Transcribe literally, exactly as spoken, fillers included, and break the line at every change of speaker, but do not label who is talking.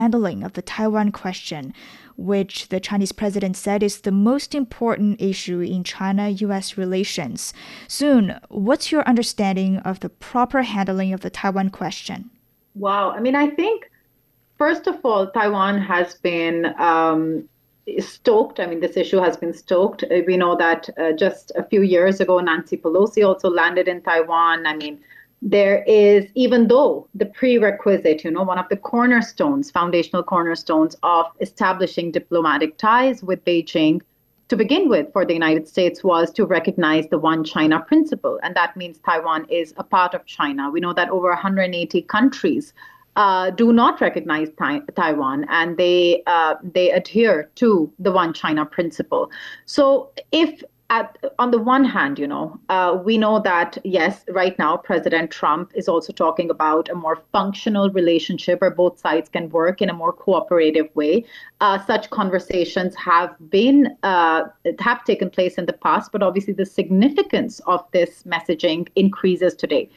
handling of the Taiwan question, which the Chinese president said is the most important issue in China-U S relations. Soon, what's your understanding of the proper handling of the Taiwan question?
Wow. I mean, I think, first of all, Taiwan has been um, stoked. I mean, this issue has been stoked. Uh, We know that uh, just a few years ago, Nancy Pelosi also landed in Taiwan. I mean, there is, even though the prerequisite, you know, one of the cornerstones, foundational cornerstones of establishing diplomatic ties with Beijing to begin with for the United States was to recognize the one China principle. And that means Taiwan is a part of China. We know that over one hundred eighty countries uh, do not recognize Tai- Taiwan, and they uh, they adhere to the one China principle. So if at, on the one hand, you know, uh, we know that, yes, right now, President Trump is also talking about a more functional relationship where both sides can work in a more cooperative way. Uh, such conversations have been, uh, have taken place in the past, but obviously the significance of this messaging increases today.